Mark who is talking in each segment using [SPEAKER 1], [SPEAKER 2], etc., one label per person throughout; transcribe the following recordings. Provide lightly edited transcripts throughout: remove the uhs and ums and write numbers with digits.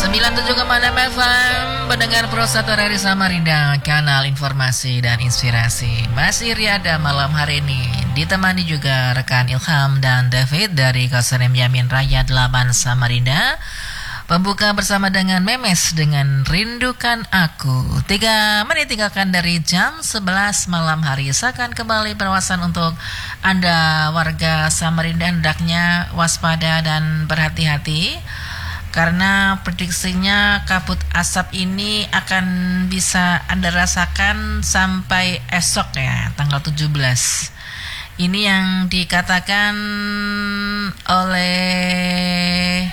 [SPEAKER 1] 97,6 FM, pendengar Pro 1 dari Samarinda, kanal informasi dan inspirasi. Masih riada malam hari ini, ditemani juga rekan Ilham dan David dari Kaserem Yamin Raya 8 Samarinda. Pembuka bersama dengan Memes dengan Rindukan Aku. 3 menit tinggalkan dari jam 11 malam hari. Seakan kembali berwawasan untuk Anda warga Samarinda, hendaknya waspada dan berhati-hati. Karena prediksinya kabut asap ini akan bisa Anda rasakan sampai esok ya, tanggal 17. Ini yang dikatakan oleh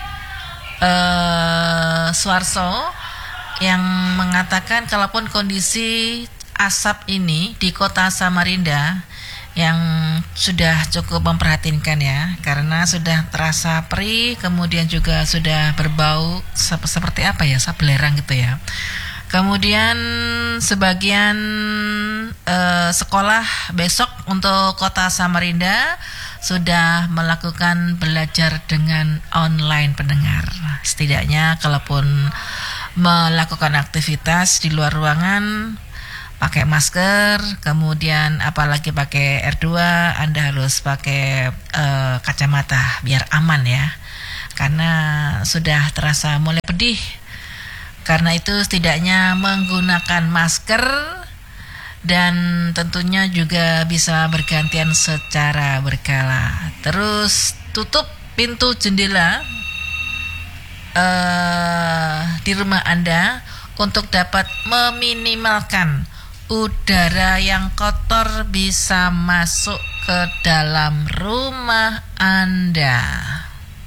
[SPEAKER 1] Suarso, yang mengatakan kalaupun kondisi asap ini di kota Samarinda yang sudah cukup memprihatinkan ya, karena sudah terasa perih, kemudian juga sudah berbau seperti apa ya, belerang gitu ya. Kemudian sebagian sekolah besok untuk kota Samarinda sudah melakukan belajar dengan online, pendengar. Setidaknya kalaupun melakukan aktivitas di luar ruangan pakai masker, kemudian apalagi pakai R2, Anda harus pakai kacamata biar aman ya. Karena sudah terasa mulai pedih. Karena itu setidaknya menggunakan masker dan tentunya juga bisa bergantian secara berkala. Terus tutup pintu jendela di rumah Anda untuk dapat meminimalkan udara yang kotor bisa masuk ke dalam rumah Anda.